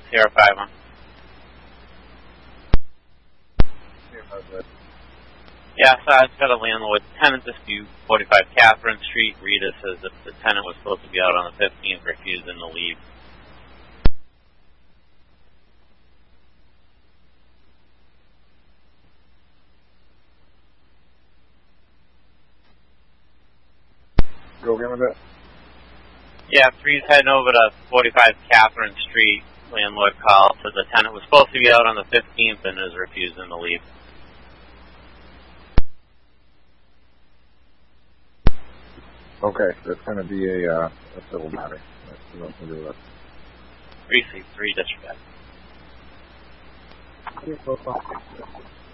Sierra 5-1. Yeah, so I've got a landlord tenant dispute, 45 Catherine Street. Rita says if the tenant was supposed to be out on the 15th, refusing to leave. Go again with that? Yeah, 3's heading over to 45 Catherine Street. Landlord called, said the tenant was supposed to be out on the 15th and is refusing to leave. Okay, that's going to be a civil matter. That's nothing to do with us. 3C3 district.